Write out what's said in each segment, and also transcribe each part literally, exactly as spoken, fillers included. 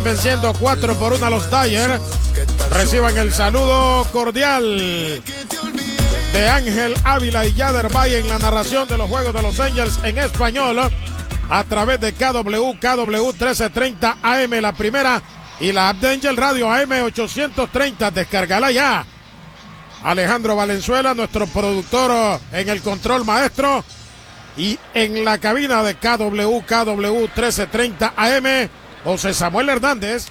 Venciendo cuatro por uno a los Dodgers. Reciban el saludo cordial de Ángel Ávila y Yader Valle en la narración de los juegos de los Angels en español a través de K W K W trece treinta A M, la primera, y la app de Angel Radio A M ochocientos treinta. Descárgala ya. Alejandro Valenzuela, nuestro productor en el control maestro, y en la cabina de K W K W trece treinta A M, José Samuel Hernández.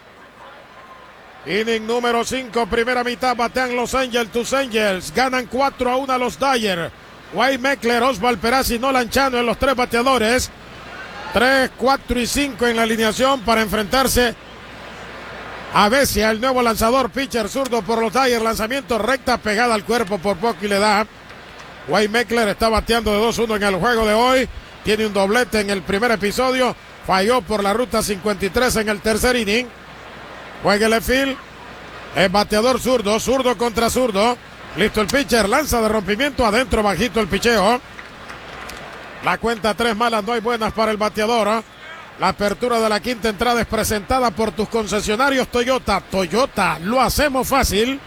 Inning número cinco, primera mitad, batean los Angels, tus Angels, ganan cuatro a uno a los Dodgers. Wade Meckler, Oswald Peraza y Nolan Chano en los tres bateadores. tres, cuatro y cinco en la alineación para enfrentarse a Vesia, el nuevo lanzador, pitcher zurdo por los Dodgers. Lanzamiento recta pegada al cuerpo, por poco y le da. Wade Meckler está bateando de dos uno en el juego de hoy. Tiene un doblete en el primer episodio. Falló por la ruta cincuenta y tres en el tercer inning. Juega el left field. El bateador zurdo, zurdo contra zurdo. Listo el pitcher, lanza de rompimiento, adentro bajito el picheo. La cuenta tres malas, no hay buenas para el bateador. La apertura de la quinta entrada es presentada por tus concesionarios Toyota. Toyota, lo hacemos fácil.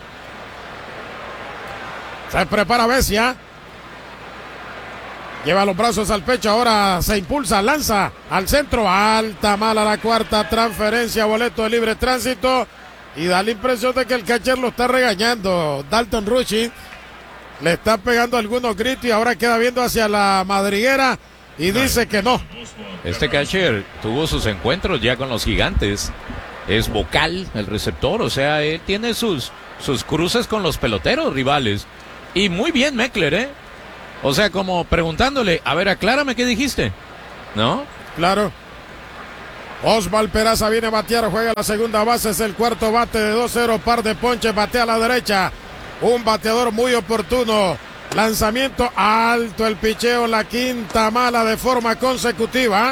Se prepara Vesia. Lleva los brazos al pecho, ahora se impulsa, lanza al centro, alta, mala la cuarta, transferencia, boleto de libre tránsito, y da la impresión de que el catcher lo está regañando. Dalton Rushing le está pegando algunos gritos y ahora queda viendo hacia la madriguera y dice que no. Este catcher tuvo sus encuentros ya con los Gigantes, es vocal el receptor, o sea, él tiene sus, sus cruces con los peloteros rivales, y muy bien Meckler, ¿eh? O sea, como preguntándole, a ver, aclárame qué dijiste, ¿no? Claro. Oswald Peraza viene a batear, juega la segunda base, es el cuarto bate de dos cero, par de ponches, batea a la derecha. Un bateador muy oportuno. Lanzamiento alto, el picheo, la quinta mala de forma consecutiva.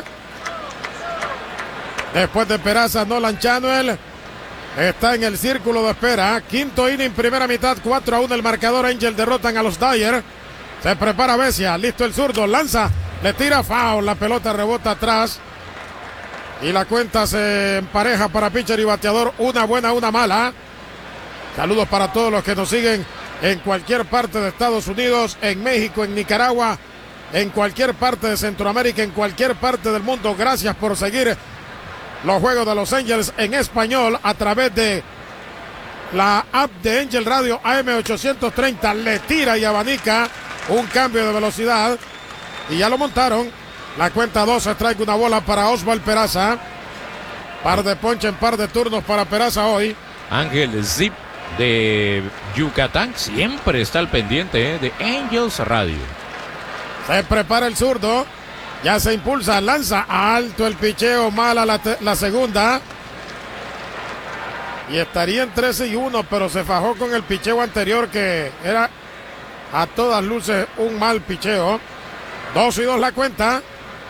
Después de Peraza, Nolan Chanuel está en el círculo de espera. Quinto inning, primera mitad, cuatro a uno el marcador. Angel derrotan a los Dodgers. Se prepara Vesia, listo el zurdo, lanza, le tira foul, la pelota rebota atrás y la cuenta se empareja para pitcher y bateador, una buena, una mala. Saludos para todos los que nos siguen en cualquier parte de Estados Unidos, en México, en Nicaragua, en cualquier parte de Centroamérica, en cualquier parte del mundo. Gracias por seguir los juegos de los Angels en español a través de la app de Angel Radio A M ochocientos treinta. Le tira y abanica. Un cambio de velocidad y ya lo montaron. La cuenta doce, trae una bola para Oswald Peraza. Par de ponche en par de turnos para Peraza hoy. Ángel Zip de Yucatán siempre está al pendiente, ¿eh? De Angels Radio. Se prepara el zurdo. Ya se impulsa, lanza alto el picheo, mala la, la segunda. Y estaría en trece y uno, pero se fajó con el picheo anterior que era a todas luces un mal picheo. Dos y dos la cuenta.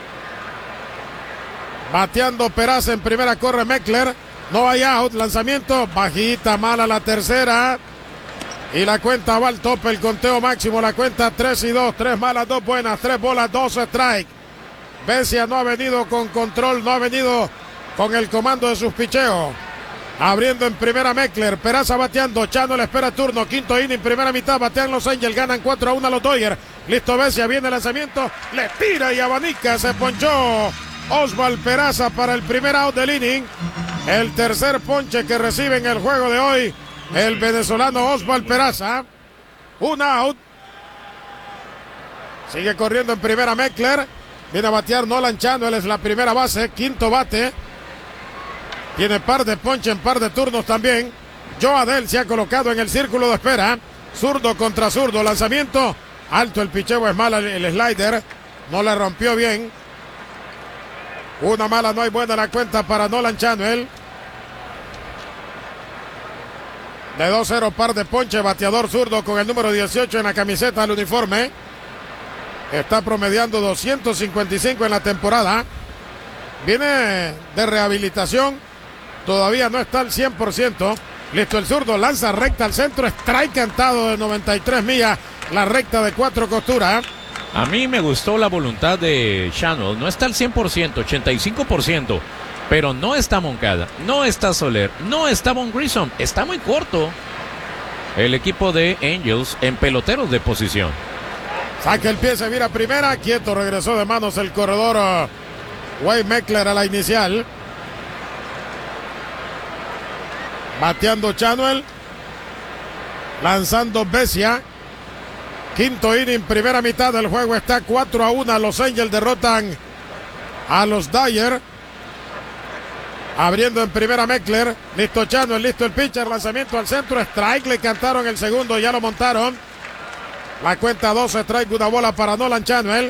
Bateando Peraza en primera, corre Meckler. No hay out, lanzamiento, bajita, mala la tercera. Y la cuenta va al tope, el conteo máximo, la cuenta tres y dos, tres malas, dos buenas, tres bolas, dos strike. Vesia no ha venido con control, no ha venido con el comando de sus picheos. Abriendo en primera Meckler, Peraza bateando, Chano le espera turno, quinto inning, primera mitad, batean los Angels, ganan cuatro a uno a los Dodgers. Listo Vesia, viene el lanzamiento, le tira y abanica, se ponchó Oswald Peraza para el primer out del inning. El tercer ponche que recibe en el juego de hoy el venezolano Oswald Peraza. Un out. Sigue corriendo en primera Meckler, viene a batear Nolan Chano, él es la primera base, quinto bate. Tiene par de ponche en par de turnos también. Joe Adell se ha colocado en el círculo de espera. Zurdo contra zurdo. Lanzamiento alto. El picheo es malo. El slider no le rompió bien. Una mala, no hay buena la cuenta para Nolan Chanuel. De dos cero, par de ponche. Bateador zurdo con el número dieciocho en la camiseta del uniforme. Está promediando doscientos cincuenta y cinco en la temporada. Viene de rehabilitación. Todavía no está al cien por ciento. Listo el zurdo, lanza recta al centro, strike cantado de noventa y tres millas, la recta de cuatro costuras. A mí me gustó la voluntad de Chano, no está al cien por ciento, ochenta y cinco por ciento, Pero no está Moncada, no está Soler, no está Von Grissom. Está muy corto el equipo de Angels en peloteros de posición. Saca el pie, se vira primera. Quieto, regresó de manos el corredor uh, Wade Meckler a la inicial. Bateando Chanuel. Lanzando Vesia. Quinto inning, primera mitad del juego. Está cuatro a uno. Los Angels derrotan a los Dyer. Abriendo en primera Meckler. Listo Chanuel, listo el pitcher. Lanzamiento al centro. Strike, le cantaron el segundo. Ya lo montaron. La cuenta dos, strike, una bola para Nolan Chanuel.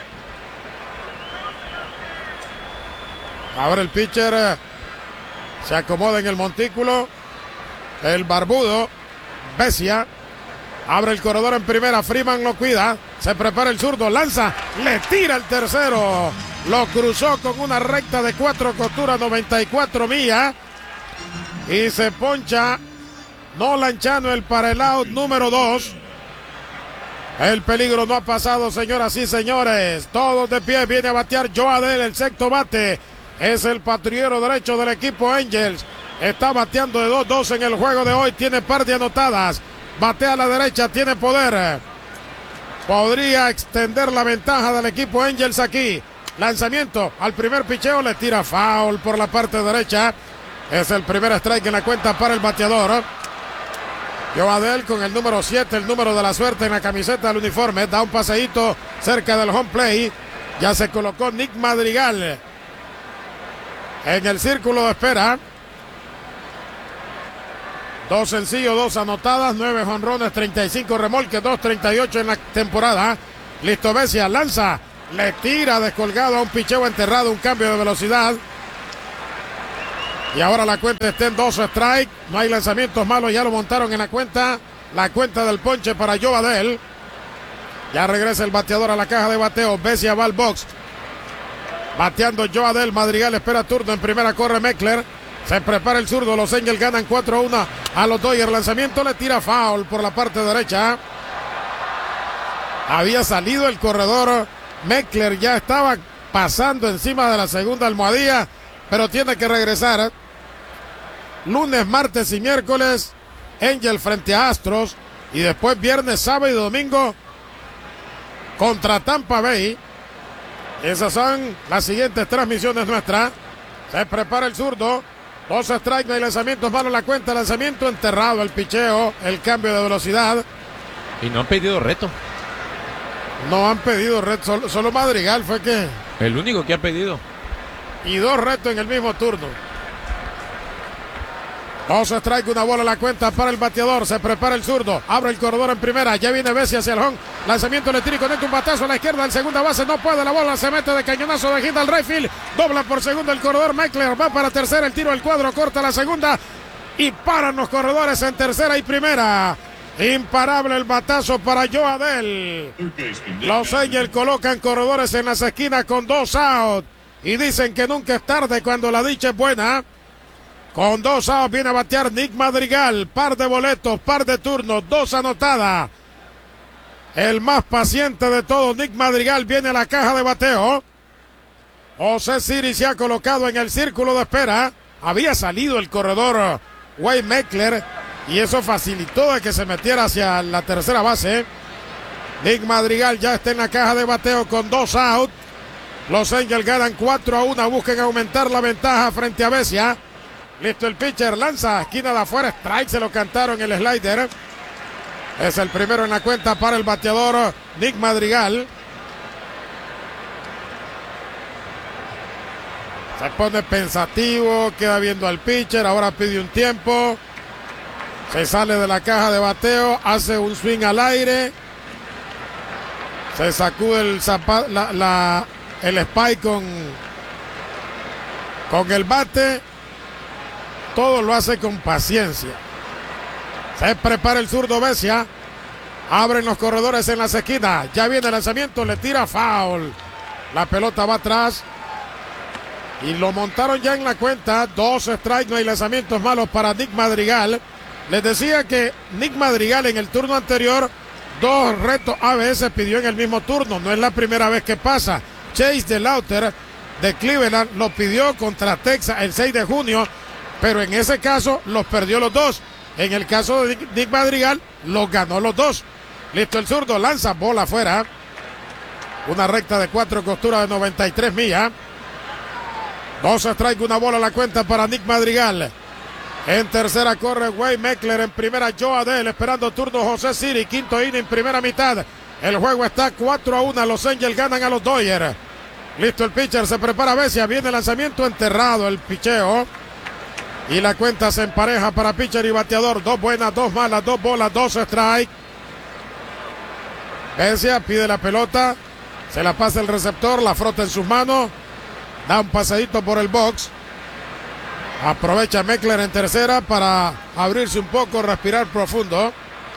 Ahora el pitcher eh, se acomoda en el montículo. El barbudo, Vesia. Abre el corredor en primera. Freeman lo cuida. Se prepara el zurdo. Lanza. Le tira el tercero. Lo cruzó con una recta de cuatro costuras, noventa y cuatro millas. Y se poncha Nolan Chanuel para el out número dos. El peligro no ha pasado, señoras y señores. Todos de pie. Viene a batear Joe Adell, el sexto bate. Es el patrullero derecho del equipo Angels. Está bateando de dos dos en el juego de hoy. Tiene par de anotadas. Batea a la derecha, tiene poder. Podría extender la ventaja del equipo Angels aquí. Lanzamiento al primer picheo. Le tira foul por la parte derecha. Es el primer strike en la cuenta para el bateador. Joe Adell con el número siete, el número de la suerte en la camiseta del uniforme. Da un paseíto cerca del home play. Ya se colocó Nick Madrigal en el círculo de espera. Dos sencillos, dos anotadas, nueve jonrones, treinta y cinco remolques, dos treinta y ocho en la temporada. Listo Vesia, lanza, le tira descolgado a un picheo enterrado, un cambio de velocidad. Y ahora la cuenta está en dos strike. No hay lanzamientos malos, ya lo montaron en la cuenta. La cuenta del ponche para Joe Adell. Ya regresa el bateador a la caja de bateo. Vesia va al box. Bateando Joe Adell. Madrigal espera turno. En primera corre Meckler. Se prepara el zurdo. Los Angels ganan cuatro a uno a los Dodgers. Lanzamiento, le tira foul por la parte derecha. Había salido el corredor. Meckler ya estaba pasando encima de la segunda almohadilla, pero tiene que regresar. Lunes, martes y miércoles, Angel frente a Astros. Y después viernes, sábado y domingo contra Tampa Bay. Esas son las siguientes transmisiones nuestras. Se prepara el zurdo. Dos strikes, no hay lanzamientos malos en la cuenta. Lanzamiento enterrado, el picheo, el cambio de velocidad. Y no han pedido reto. No han pedido reto. Solo, solo Madrigal fue que... El único que ha pedido. Y dos retos en el mismo turno. Dos strike, una bola a la cuenta para el bateador. Se prepara el zurdo. Abre el corredor en primera. Ya viene Vesia hacia el home. Lanzamiento, le tira y conecta un batazo a la izquierda. En segunda base no puede. La bola se mete de cañonazo de hit al right field. Dobla por segundo el corredor. Meckler va para tercera. El tiro al cuadro. Corta la segunda. Y paran los corredores en tercera y primera. Imparable el batazo para Joe Adell. Los Angels colocan corredores en las esquinas con dos outs. Y dicen que nunca es tarde cuando la dicha es buena. Con dos outs viene a batear Nick Madrigal. Par de boletos, par de turnos, dos anotadas. El más paciente de todos, Nick Madrigal, viene a la caja de bateo. José Siri se ha colocado en el círculo de espera. Había salido el corredor Wade Meckler y eso facilitó de que se metiera hacia la tercera base. Nick Madrigal ya está en la caja de bateo con dos outs. Los Angels ganan cuatro a uno. Buscan aumentar la ventaja frente a Vesia. Listo el pitcher, lanza, esquina de afuera, strike, se lo cantaron el slider. Es el primero en la cuenta para el bateador Nick Madrigal. Se pone pensativo, queda viendo al pitcher, ahora pide un tiempo. Se sale de la caja de bateo, hace un swing al aire. Se sacude el zapato, la, la, el spike con, con el bate. Todo lo hace con paciencia. Se prepara el zurdo Vesia. Abren los corredores en las esquinas. Ya viene el lanzamiento, le tira foul. La pelota va atrás. Y lo montaron ya en la cuenta. Dos strikes, no hay lanzamientos malos para Nick Madrigal. Les decía que Nick Madrigal en el turno anterior, dos retos A B S pidió en el mismo turno. No es la primera vez que pasa. Chase DeLauter de Cleveland los pidió contra Texas el seis de junio, pero en ese caso los perdió los dos. En el caso de Nick Madrigal, los ganó los dos. Listo el zurdo, lanza, bola afuera. Una recta de cuatro costuras de noventa y tres millas. Dos strike, una bola a la cuenta para Nick Madrigal. En tercera corre Wade Meckler, en primera Joe Adell, esperando turno José Siri, quinto inning, primera mitad. El juego está cuatro a uno, los Angels ganan a los Dodgers. Listo el pitcher, se prepara Vesia, viene el lanzamiento enterrado, el picheo. Y la cuenta se empareja para pitcher y bateador, dos buenas, dos malas, dos bolas, dos strike. Vesia pide la pelota, se la pasa el receptor, la frota en sus manos, da un paseíto por el box. Aprovecha Meckler en tercera para abrirse un poco, respirar profundo.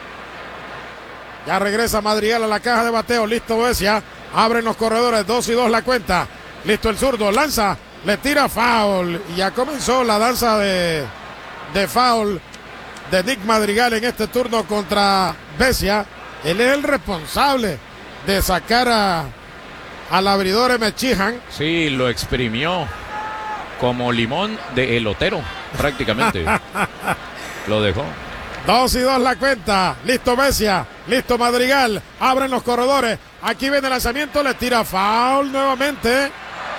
Ya regresa Madrigal a la caja de bateo. Listo Vesia. Abren los corredores. Dos y dos la cuenta. Listo el zurdo. Lanza. Le tira foul. Y ya comenzó la danza de, de foul de Nick Madrigal en este turno contra Vesia. Él es el responsable de sacar a, al abridor M. Sheehan. Sí, lo exprimió como limón de elotero, prácticamente. Lo dejó. Dos y dos la cuenta. Listo Vesia. Listo Madrigal. Abren los corredores. Aquí viene el lanzamiento. Le tira foul nuevamente.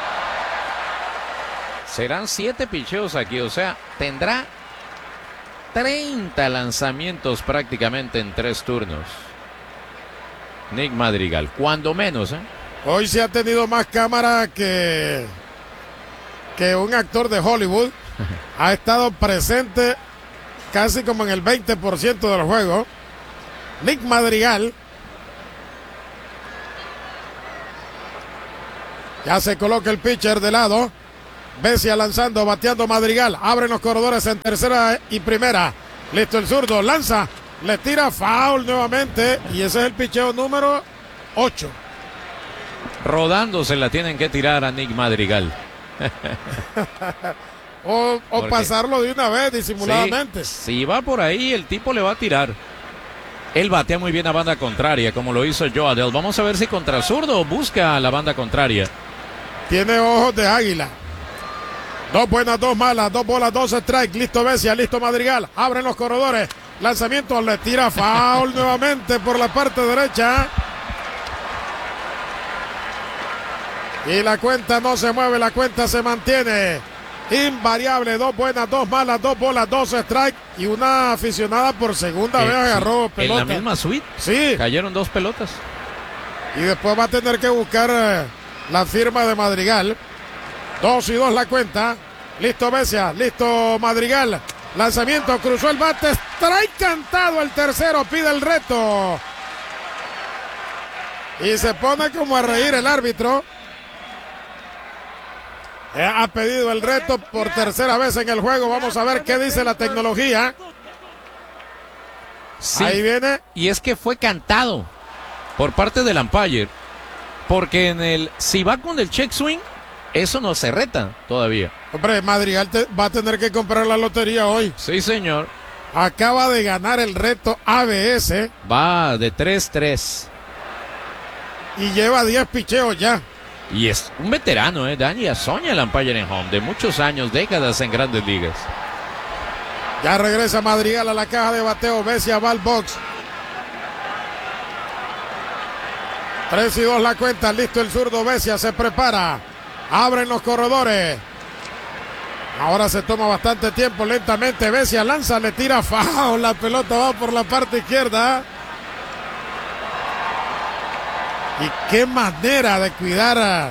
Serán siete picheos aquí. O sea, tendrá treinta lanzamientos prácticamente en tres turnos. Nick Madrigal. Cuando menos, ¿eh? Hoy se ha tenido más cámara que... que un actor de Hollywood. Ha estado presente casi como en el veinte por ciento del juego. Nick Madrigal. Ya se coloca el pitcher de lado. Vesia lanzando, bateando Madrigal. Abren los corredores en tercera y primera. Listo el zurdo, lanza. Le tira foul nuevamente. Y ese es el picheo número ocho. Rodando se la tienen que tirar a Nick Madrigal. o, o pasarlo de una vez disimuladamente. Sí, si va por ahí, el tipo le va a tirar. Él batea muy bien a banda contraria, como lo hizo Joe Adell. Vamos a ver si contra zurdo busca a la banda contraria. Tiene ojos de águila. Dos buenas, dos malas, dos bolas, dos strikes. Listo Vesia, listo Madrigal. Abren los corredores. Lanzamiento, le tira foul nuevamente por la parte derecha. Y la cuenta no se mueve, la cuenta se mantiene invariable. Dos buenas, dos malas, dos bolas, dos strikes. Y una aficionada por segunda eh, vez agarró sí, pelota. En la misma suite. Sí. Cayeron dos pelotas. Y después va a tener que buscar eh, la firma de Madrigal. Dos y dos la cuenta. Listo Vesia, listo Madrigal. Lanzamiento, cruzó el bate. Strike cantado el tercero, pide el reto. Y se pone como a reír el árbitro. Ha pedido el reto por tercera vez en el juego. Vamos a ver qué dice la tecnología. Sí, ahí viene. Y es que fue cantado por parte del umpire. Porque en el si va con el check swing, eso no se reta todavía. Hombre, Madrigal te, va a tener que comprar la lotería hoy. Sí, señor. Acaba de ganar el reto A B S. Va de tres tres. Y lleva diez picheos ya. Y es un veterano, ¿eh? Danny Azoña, el umpire en home, de muchos años, décadas en grandes ligas. Ya regresa Madrigal a la caja de bateo. Vesia va al box. tres y dos la cuenta. Listo el zurdo. Vesia se prepara. Abren los corredores. Ahora se toma bastante tiempo. Lentamente Vesia lanza, le tira foul. La pelota va por la parte izquierda. Y qué manera de cuidar a...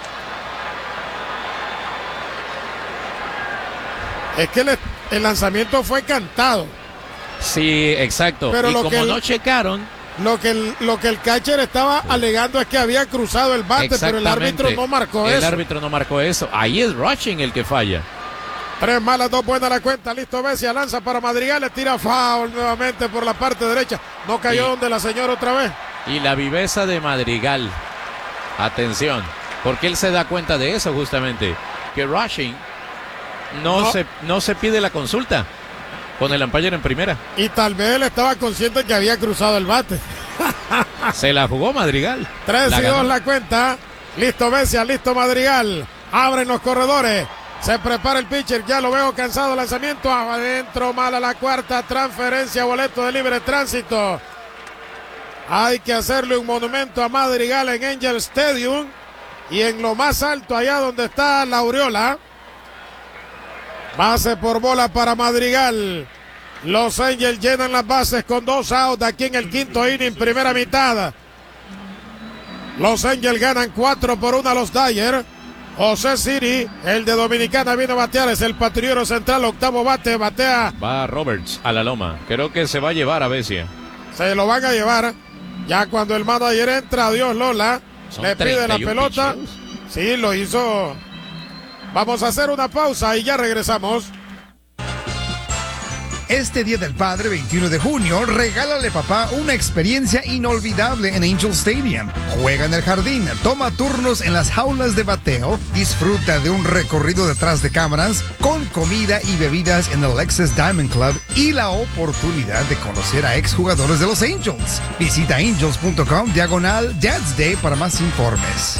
Es que el, el lanzamiento fue cantado. Sí, exacto. Pero y lo como que el, no checaron... Lo que, el, lo que el catcher estaba sí. alegando es que había cruzado el bate, pero el árbitro no marcó el eso. El árbitro no marcó eso. Ahí es Rushing el que falla. Tres malas, dos buenas la cuenta. Listo Vesia, lanza para Madrigal, le tira foul nuevamente por la parte derecha. No cayó y, donde la señora otra vez. Y la viveza de Madrigal. Atención, porque él se da cuenta de eso justamente. Que Rushing no, no. Se, no se pide la consulta con el umpire en primera. Y tal vez él estaba consciente que había cruzado el bate. Se la jugó Madrigal. Tres y dos la cuenta. Listo Vesia, listo Madrigal. Abren los corredores. Se prepara el pitcher. Ya lo veo cansado. Lanzamiento adentro. Mala la cuarta. Transferencia. Boleto de libre tránsito. Hay que hacerle un monumento a Madrigal en Angel Stadium. Y en lo más alto, allá donde está la aureola. Base por bola para Madrigal. Los Angels llenan las bases con dos outs aquí en el quinto inning, primera mitad. Los Angels ganan cuatro por uno a los Dodgers. José Siri, el de Dominicana, viene a batear, es el patrullero central, octavo bate, batea. Va Roberts a la loma. Creo que se va a llevar a Vesia. Se lo van a llevar. Ya cuando el manager entra, adiós Lola. Son le pide la treinta y uno pelota. picheos. Sí, lo hizo. Vamos a hacer una pausa y ya regresamos. Este Día del Padre, veintiuno de junio, regálale papá una experiencia inolvidable en Angel Stadium. Juega en el jardín, toma turnos en las jaulas de bateo, disfruta de un recorrido detrás de cámaras, con comida y bebidas en el Lexus Diamond Club y la oportunidad de conocer a exjugadores de los Angels. Visita angels punto com diagonal Dad's Day para más informes.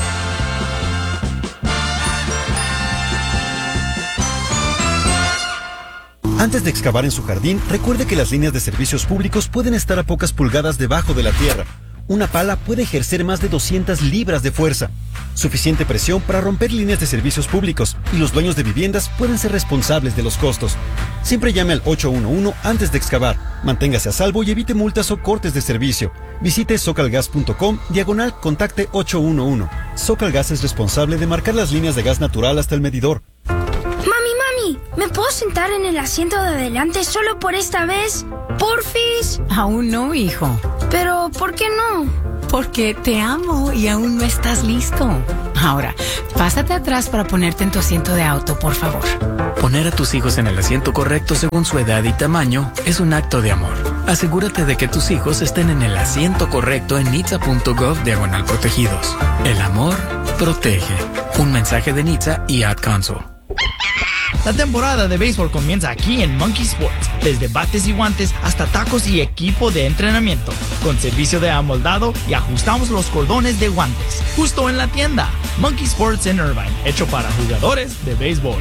Antes de excavar en su jardín, recuerde que las líneas de servicios públicos pueden estar a pocas pulgadas debajo de la tierra. Una pala puede ejercer más de doscientas libras de fuerza. Suficiente presión para romper líneas de servicios públicos, y los dueños de viviendas pueden ser responsables de los costos. Siempre llame al ocho uno uno antes de excavar. Manténgase a salvo y evite multas o cortes de servicio. Visite socalgas punto com diagonal contacte ocho uno uno. Socalgas es responsable de marcar las líneas de gas natural hasta el medidor. Mami, ¿me puedo sentar en el asiento de adelante solo por esta vez? ¿Porfis? Aún no, hijo. Pero, ¿por qué no? Porque te amo y aún no estás listo. Ahora, pásate atrás para ponerte en tu asiento de auto, por favor. Poner a tus hijos en el asiento correcto según su edad y tamaño es un acto de amor. Asegúrate de que tus hijos estén en el asiento correcto en nitsa punto gov diagonal protegidos. El amor protege. Un mensaje de Nitsa y Ad Council. La temporada de béisbol comienza aquí en Monkey Sports, desde bates y guantes hasta tacos y equipo de entrenamiento, con servicio de amoldado y ajustamos los cordones de guantes, justo en la tienda. Monkey Sports en Irvine, hecho para jugadores de béisbol.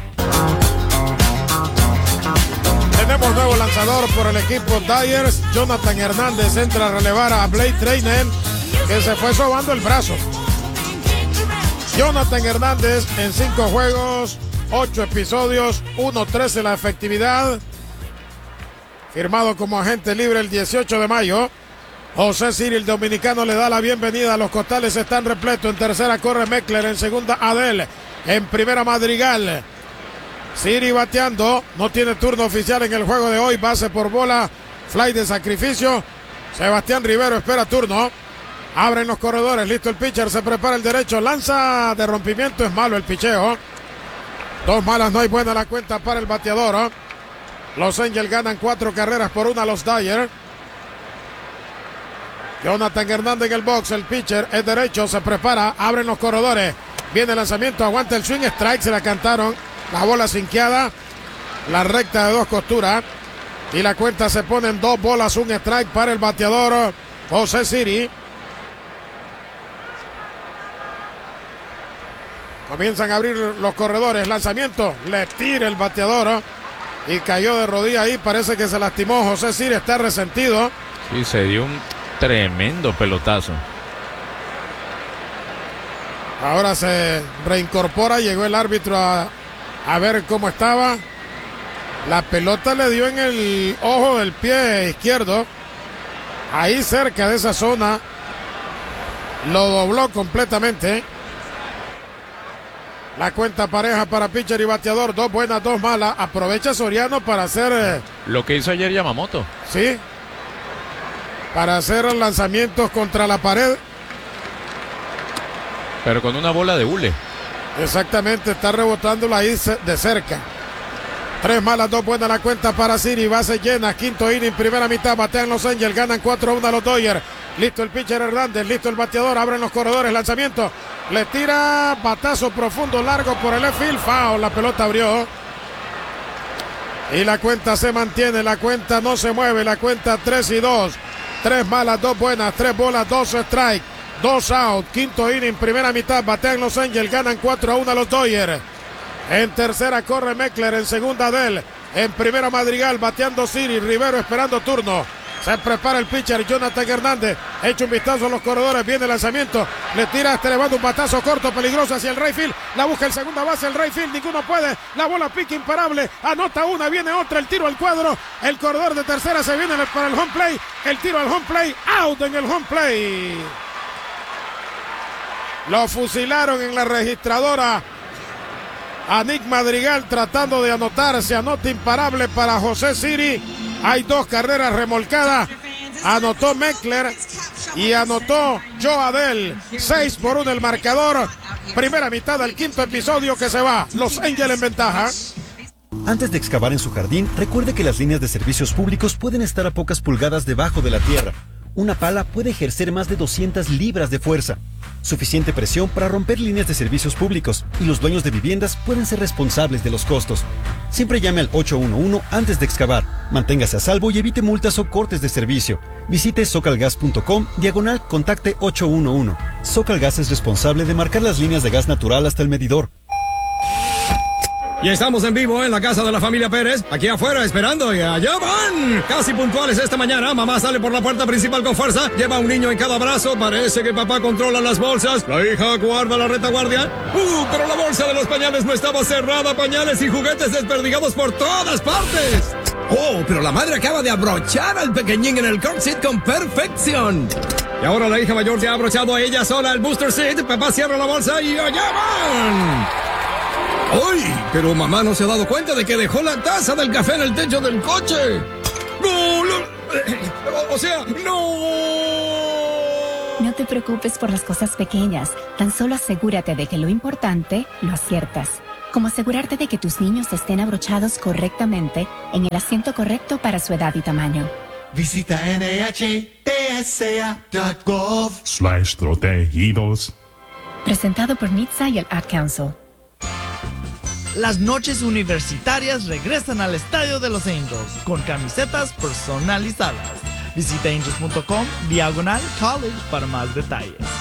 Tenemos nuevo lanzador por el equipo Dodgers. Jonathan Hernández entra a relevar a Blake Treinen, que se fue sobando el brazo. Jonathan Hernández en cinco juegos, ocho episodios, uno trece la efectividad. Firmado como agente libre el dieciocho de mayo. José Siri, el dominicano, le da la bienvenida. Los costales están repletos. En tercera corre Meckler, en segunda Adel, en primera Madrigal. Siri bateando, no tiene turno oficial en el juego de hoy. Base por bola, fly de sacrificio. Sebastián Rivero espera turno. Abren los corredores, listo el pitcher, se prepara el derecho, lanza de rompimiento, es malo el picheo. Dos malas, no hay buena la cuenta para el bateador. ¿eh? Los Angels ganan cuatro carreras por una a los Dodgers. Jonathan Hernández en el box, el pitcher es derecho, se prepara, abren los corredores. Viene el lanzamiento, aguanta el swing, strike, se la cantaron. La bola sinqueada, la recta de dos costuras. Y la cuenta se pone en dos bolas, un strike para el bateador José Siri. Comienzan a abrir los corredores, lanzamiento, le tira el bateador ¿eh? y cayó de rodilla ahí, parece que se lastimó. José Siri está resentido. Sí, se dio un tremendo pelotazo. Ahora se reincorpora, llegó el árbitro a, a ver cómo estaba. La pelota le dio en el ojo del pie izquierdo, ahí cerca de esa zona, lo dobló completamente. La cuenta pareja para pitcher y bateador, dos buenas, dos malas. Aprovecha Soriano para hacer... Eh, Lo que hizo ayer Yamamoto. Sí. Para hacer lanzamientos contra la pared. Pero con una bola de hule. Exactamente, está rebotándola ahí de cerca. Tres malas, dos buenas la cuenta para Siri. Base llena, quinto inning, primera mitad. Batean los Angels, ganan cuatro a uno a los Dodgers. Listo el pitcher Hernández, listo el bateador. Abren los corredores, lanzamiento. Le tira batazo profundo, largo por el left field. Foul, la pelota abrió. Y la cuenta se mantiene, la cuenta no se mueve. La cuenta tres y dos. Tres malas, dos buenas, tres bolas, dos strike. Dos out, quinto inning, primera mitad, batean los Angels, ganan cuatro a uno a los Dodgers. En tercera corre Meckler, en segunda Dell, en primera Madrigal, bateando Siri, Rivero esperando turno. Se prepara el pitcher Jonathan Hernández, echa un vistazo a los corredores, viene el lanzamiento, le tira este levando un batazo corto, peligroso hacia el right field, la busca el segunda base, el right field, ninguno puede, la bola pica imparable, anota una, viene otra, el tiro al cuadro, el corredor de tercera se viene para el home play, el tiro al home play, out en el home play. Lo fusilaron en la registradora a Nick Madrigal tratando de anotar, se anota imparable para José Siri. Hay dos carreras remolcadas, anotó Meckler y anotó Joe Adell, seis por uno el marcador, primera mitad del quinto episodio que se va, Los Angels en ventaja. Antes de excavar en su jardín, recuerde que las líneas de servicios públicos pueden estar a pocas pulgadas debajo de la tierra. Una pala puede ejercer más de doscientas libras de fuerza, suficiente presión para romper líneas de servicios públicos, y los dueños de viviendas pueden ser responsables de los costos. Siempre llame al ocho uno uno antes de excavar. Manténgase a salvo y evite multas o cortes de servicio. Visite socalgas punto com, diagonal contacte ocho uno uno. Socalgas es responsable de marcar las líneas de gas natural hasta el medidor. Y estamos en vivo en la casa de la familia Pérez, aquí afuera esperando, y allá van. Casi puntuales esta mañana, mamá sale por la puerta principal con fuerza, lleva un niño en cada brazo, parece que papá controla las bolsas, la hija guarda la retaguardia. Uh, pero la bolsa de los pañales no estaba cerrada, pañales y juguetes desperdigados por todas partes. Oh, pero la madre acaba de abrochar al pequeñín en el car seat con perfección. Y ahora la hija mayor se ha abrochado a ella sola el booster seat, papá cierra la bolsa y allá van. ¡Ay! Pero mamá no se ha dado cuenta de que dejó la taza del café en el techo del coche. ¡No! no o sea, ¡no! No te preocupes por las cosas pequeñas. Tan solo asegúrate de que lo importante lo aciertas. Como asegurarte de que tus niños estén abrochados correctamente en el asiento correcto para su edad y tamaño. Visita N H T S A punto gov slash protegidos. Presentado por N H T S A y el Ad Council. Las noches universitarias regresan al Estadio de los Angels con camisetas personalizadas. Visita angels punto com diagonal college para más detalles.